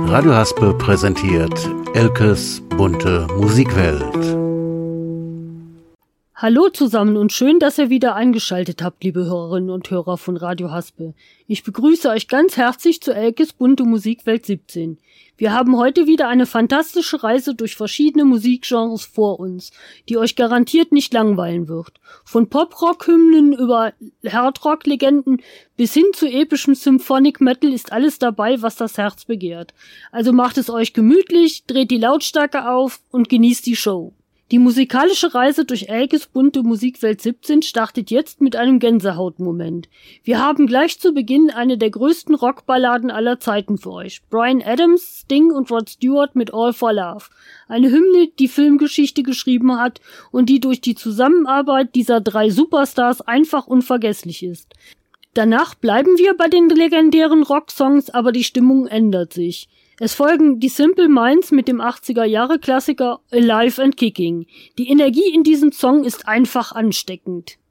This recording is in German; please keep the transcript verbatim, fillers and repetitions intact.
Radio Haspe präsentiert Elkes bunte Musikwelt. Hallo zusammen und schön, dass ihr wieder eingeschaltet habt, liebe Hörerinnen und Hörer von Radio Haspe. Ich begrüße euch ganz herzlich zu Elkes bunte Musikwelt siebzehn. Wir haben heute wieder eine fantastische Reise durch verschiedene Musikgenres vor uns, die euch garantiert nicht langweilen wird. Von Pop-Rock-Hymnen über Hardrock-Legenden bis hin zu epischem Symphonic Metal ist alles dabei, was das Herz begehrt. Also macht es euch gemütlich, dreht die Lautstärke auf und genießt die Show. Die musikalische Reise durch Elkes bunte Musikwelt siebzehn startet jetzt mit einem Gänsehautmoment. Wir haben gleich zu Beginn eine der größten Rockballaden aller Zeiten für euch. Bryan Adams, Sting und Rod Stewart mit All for Love. Eine Hymne, die Filmgeschichte geschrieben hat und die durch die Zusammenarbeit dieser drei Superstars einfach unvergesslich ist. Danach bleiben wir bei den legendären Rocksongs, aber die Stimmung ändert sich. Es folgen die Simple Minds mit dem achtziger-Jahre-Klassiker Alive and Kicking. Die Energie in diesem Song ist einfach ansteckend.